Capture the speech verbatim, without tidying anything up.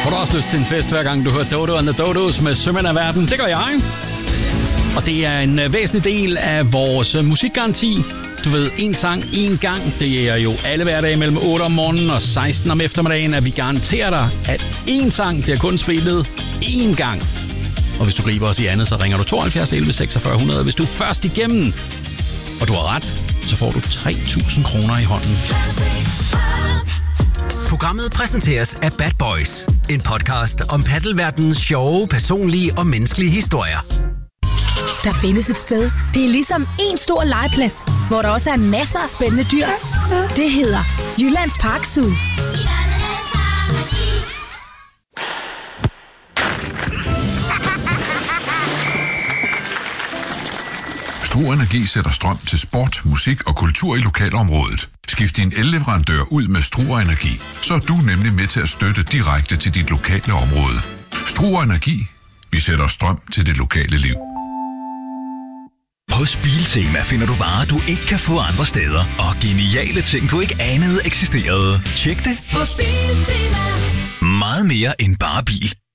Får du også lyst til en fest, hver gang du hører Dodo and the Dodos med Sømænd af Verden? Det gør jeg. Og det er en væsentlig del af vores musikgaranti. Du ved, en sang, en gang. Det er jo alle hverdage mellem otte om morgenen og seksten om eftermiddagen, at vi garanterer dig, at en sang bliver kun spillet én gang. Og hvis du griber os i andet, så ringer du tooghalvfjerds elleve seksogfyrre hundrede. Hvis du er først igennem, og du har ret, så får du tre tusind kroner i hånden. Programmet præsenteres af Bad Boys. En podcast om paddelverdenens sjove, personlige og menneskelige historier. Der findes et sted. Det er ligesom en stor legeplads, hvor der også er masser af spændende dyr. Det hedder Jyllands Park Zoo. Struer Energi sætter strøm til sport, musik og kultur i lokalområdet. Skift din elleverandør ud med Struer Energi, så er du nemlig med til at støtte direkte til dit lokale område. Struer Energi. Vi sætter strøm til det lokale liv. Hos Biltema finder du varer, du ikke kan få andre steder. Og geniale ting, du ikke anede eksisterede. Tjek det. Hos Biltema. Meget mere end bare bil.